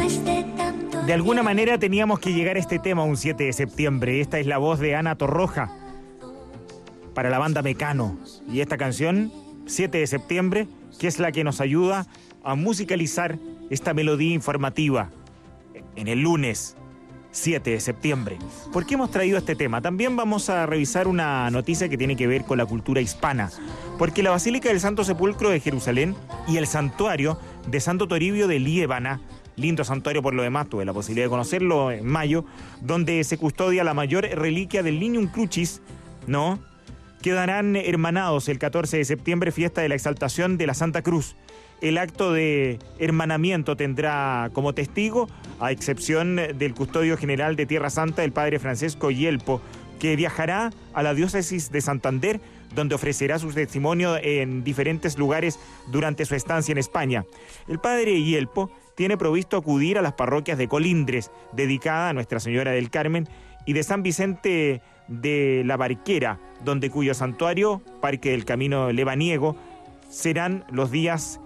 De alguna manera teníamos que llegar a este tema un 7 de septiembre. Esta es la voz de Ana Torroja para la banda Mecano. Y esta canción, 7 de septiembre, que es la que nos ayuda a musicalizar esta melodía informativa en el lunes 7 de septiembre. ¿Por qué hemos traído este tema? También vamos a revisar una noticia que tiene que ver con la cultura hispana, porque la Basílica del Santo Sepulcro de Jerusalén y el santuario de Santo Toribio de Liébana, lindo santuario por lo demás, tuve la posibilidad de conocerlo en mayo, donde se custodia la mayor reliquia del Lignum Crucis, ¿no? Quedarán hermanados el 14 de septiembre, fiesta de la exaltación de la Santa Cruz. El acto de hermanamiento tendrá como testigo, a excepción del custodio general de Tierra Santa, el padre Francesco Yelpo, que viajará a la diócesis de Santander, donde ofrecerá su testimonio en diferentes lugares durante su estancia en España. El padre Yelpo tiene provisto acudir a las parroquias de Colindres, dedicada a Nuestra Señora del Carmen, y de San Vicente de la Barquera, cuyo santuario, Parque del Camino Lebaniego, serán los días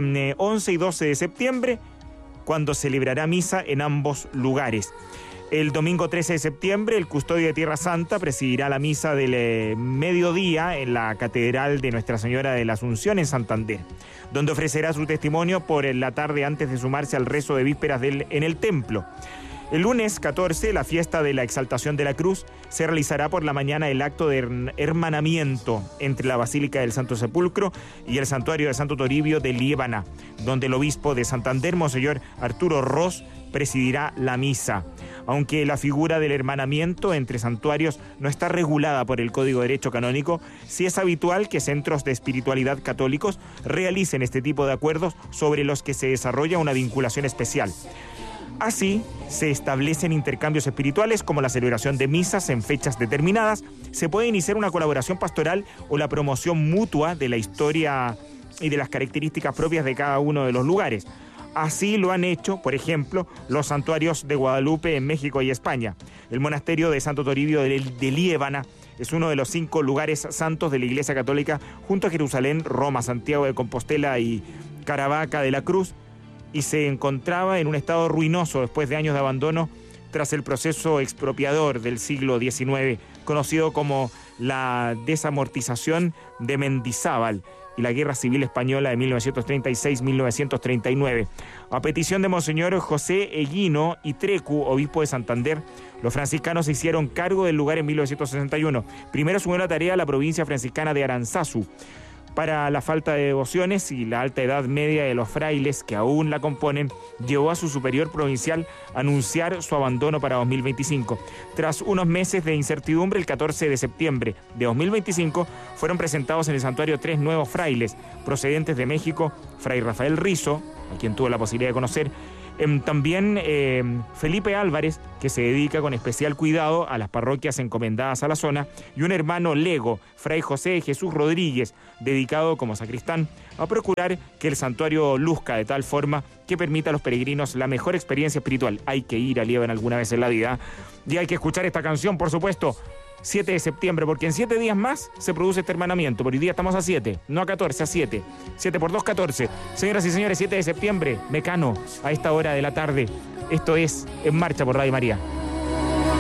11 y 12 de septiembre, cuando celebrará misa en ambos lugares. El domingo 13 de septiembre, el custodio de Tierra Santa presidirá la misa del mediodía en la Catedral de Nuestra Señora de la Asunción en Santander, donde ofrecerá su testimonio por la tarde antes de sumarse al rezo de vísperas en el templo. El lunes 14, la fiesta de la Exaltación de la Cruz, se realizará por la mañana el acto de hermanamiento entre la Basílica del Santo Sepulcro y el Santuario de Santo Toribio de Liébana, donde el obispo de Santander, Monseñor Arturo Ros, presidirá la misa. Aunque la figura del hermanamiento entre santuarios no está regulada por el Código de Derecho Canónico, sí es habitual que centros de espiritualidad católicos realicen este tipo de acuerdos sobre los que se desarrolla una vinculación especial. Así, se establecen intercambios espirituales como la celebración de misas en fechas determinadas, se puede iniciar una colaboración pastoral o la promoción mutua de la historia y de las características propias de cada uno de los lugares. Así lo han hecho, por ejemplo, los santuarios de Guadalupe en México y España. El monasterio de Santo Toribio de Liébana es uno de los 5 lugares santos de la Iglesia Católica, junto a Jerusalén, Roma, Santiago de Compostela y Caravaca de la Cruz, y se encontraba en un estado ruinoso después de años de abandono tras el proceso expropiador del siglo XIX, conocido como la desamortización de Mendizábal y la Guerra Civil Española de 1936-1939. A petición de Monseñor José Eguino y Trecu, obispo de Santander, los franciscanos se hicieron cargo del lugar en 1961. Primero asumió la tarea la provincia franciscana de Aranzazu. Para la falta de devociones y la alta edad media de los frailes que aún la componen, llevó a su superior provincial a anunciar su abandono para 2025. Tras unos meses de incertidumbre, el 14 de septiembre de 2025 fueron presentados en el santuario 3 nuevos frailes procedentes de México: Fray Rafael Rizo, a quien tuve la posibilidad de conocer, también Felipe Álvarez, que se dedica con especial cuidado a las parroquias encomendadas a la zona, y un hermano lego, Fray José Jesús Rodríguez, dedicado como sacristán a procurar que el santuario luzca de tal forma que permita a los peregrinos la mejor experiencia espiritual. Hay que ir a Liébana alguna vez en la vida, y hay que escuchar esta canción, por supuesto, 7 de septiembre, porque en 7 días más se produce este hermanamiento. Por hoy día estamos a 7, no a 14, a 7. 7 por 2, 14. Señoras y señores, 7 de septiembre, Mecano, a esta hora de la tarde. Esto es En Marcha por Radio María.